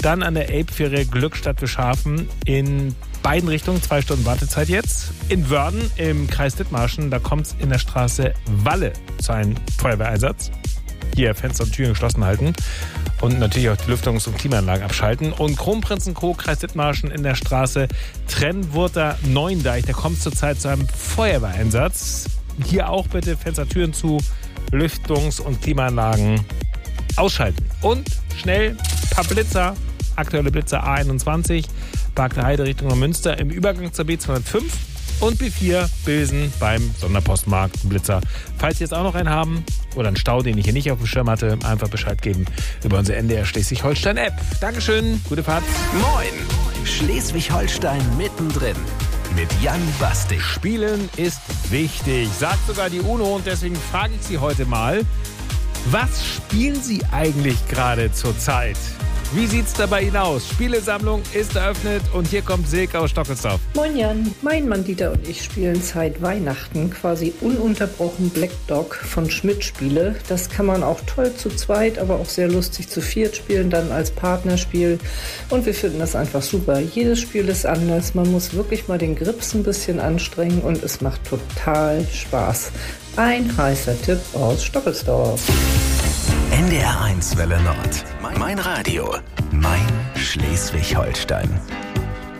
Dann an der Elbfähre Glückstadt Beschafen in beiden Richtungen 2 Stunden Wartezeit jetzt. In Wörden im Kreis Dithmarschen, da kommt es in der Straße Walle zu einem Feuerwehreinsatz. Hier Fenster und Türen geschlossen halten und natürlich auch die Lüftungs- und Klimaanlagen abschalten. Und Kronprinzenkoog, Kreis Dithmarschen in der Straße Trennwurter Neuendeich, da kommt es zurzeit zu einem Feuerwehreinsatz. Hier auch bitte Fenster, Türen zu, Lüftungs- und Klimaanlagen ausschalten. Und schnell ein paar Blitzer, aktuelle Blitzer A21, Barkter Heide Richtung Neumünster im Übergang zur B205 und B4 Bilsen beim Sonderpostmarkt Blitzer. Falls Sie jetzt auch noch einen haben oder einen Stau, den ich hier nicht auf dem Schirm hatte, einfach Bescheid geben über unsere NDR Schleswig-Holstein-App. Dankeschön, gute Fahrt. Moin, Schleswig-Holstein mittendrin mit Jan Bastik. Spielen ist wichtig, sagt sogar die UNO, und deswegen frage ich Sie heute mal, was spielen Sie eigentlich gerade zur Zeit? Wie sieht's dabei hinaus? Spielesammlung ist eröffnet und hier kommt Silke aus Stockelsdorf. Moin Jan, mein Mann Dieter und ich spielen seit Weihnachten quasi ununterbrochen Black Dog von Schmidt Spiele. Das kann man auch toll zu zweit, aber auch sehr lustig zu viert spielen, dann als Partnerspiel. Und wir finden das einfach super. Jedes Spiel ist anders, man muss wirklich mal den Grips ein bisschen anstrengen und es macht total Spaß. Ein heißer Tipp aus Stockelsdorf. NDR 1 Welle Nord. Mein Radio. Mein Schleswig-Holstein.